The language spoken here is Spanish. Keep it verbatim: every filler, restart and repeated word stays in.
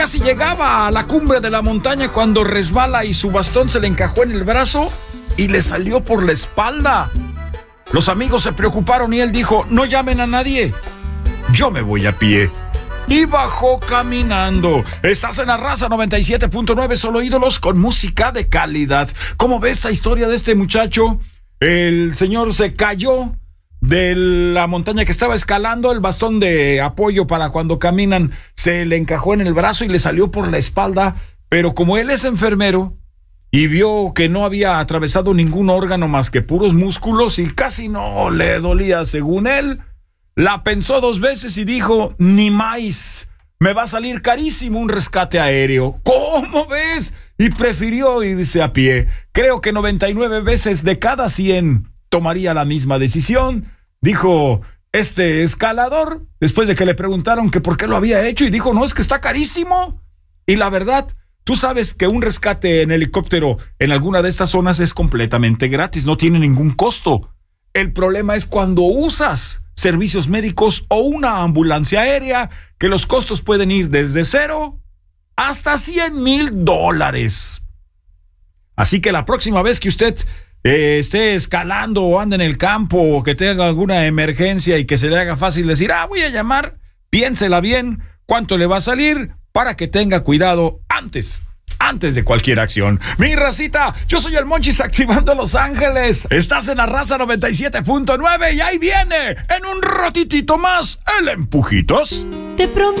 Casi llegaba a la cumbre de la montaña cuando resbala y su bastón se le encajó en el brazo y le salió por la espalda. Los amigos se preocuparon y él dijo: no llamen a nadie, yo me voy a pie. Y bajó caminando. Estás en la Raza noventa y siete punto nueve, solo ídolos con música de calidad. ¿Cómo ves la historia de este muchacho? El señor se cayó de la montaña que estaba escalando, el bastón de apoyo para cuando caminan se le encajó en el brazo y le salió por la espalda, pero como él es enfermero y vio que no había atravesado ningún órgano más que puros músculos y casi no le dolía según él, la pensó dos veces y dijo: ni más, me va a salir carísimo un rescate aéreo. ¿Cómo ves? Y prefirió irse a pie. Creo que noventa y nueve veces de cada cien tomaría la misma decisión, dijo este escalador, después de que le preguntaron que por qué lo había hecho, y dijo: no, es que está carísimo. Y la verdad, tú sabes que un rescate en helicóptero en alguna de estas zonas es completamente gratis, no tiene ningún costo. El problema es cuando usas servicios médicos o una ambulancia aérea, que los costos pueden ir desde cero hasta cien mil dólares. Así que la próxima vez que usted eh, esté escalando o ande en el campo o que tenga alguna emergencia y que se le haga fácil decir: ah, voy a llamar, piénsela bien cuánto le va a salir para que tenga cuidado antes. Antes de cualquier acción. Mi racita, yo soy el Monchis activando Los Ángeles. Estás en la Raza noventa y siete punto nueve y ahí viene, en un ratitito más, el Empujitos. Te prometo